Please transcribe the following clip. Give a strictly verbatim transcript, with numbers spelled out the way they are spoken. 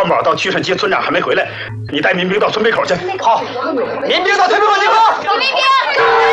关宝到屈顺接村长还没回来，你带民兵到村北口去。 好，民兵到村北口集合。 民兵。